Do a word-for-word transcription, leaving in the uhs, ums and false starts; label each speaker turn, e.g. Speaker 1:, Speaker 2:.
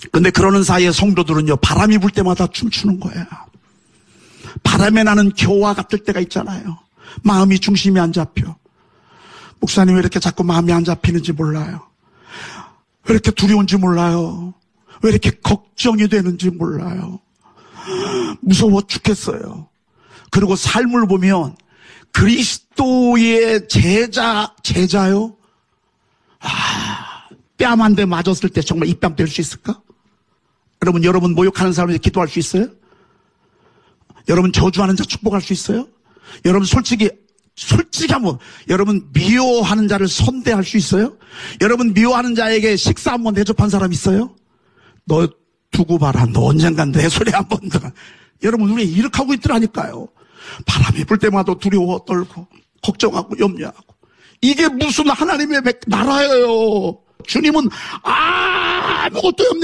Speaker 1: 근데 그러는 사이에 성도들은요, 바람이 불 때마다 춤추는 거예요. 바람에 나는 겨와 같을 때가 있잖아요. 마음이 중심이 안 잡혀. 목사님 왜 이렇게 자꾸 마음이 안 잡히는지 몰라요. 왜 이렇게 두려운지 몰라요. 왜 이렇게 걱정이 되는지 몰라요. 무서워 죽겠어요. 그리고 삶을 보면 그리스도의 제자, 제자요? 아, 뺨 한 대 맞았을 때 정말 이 뺨 될 수 있을까? 여러분, 여러분 모욕하는 사람에게 기도할 수 있어요? 여러분 저주하는 자 축복할 수 있어요? 여러분 솔직히, 솔직히 한번, 여러분 미워하는 자를 선대할 수 있어요? 여러분 미워하는 자에게 식사 한번 대접한 사람 있어요? 너 두고 봐라. 너 언젠간 내 소리 한번 들어. 여러분 우리 이렇게 하고 있더라니까요. 바람이 불 때마다 두려워 떨고 걱정하고 염려하고. 이게 무슨 하나님의 나라예요. 주님은 아무것도 없는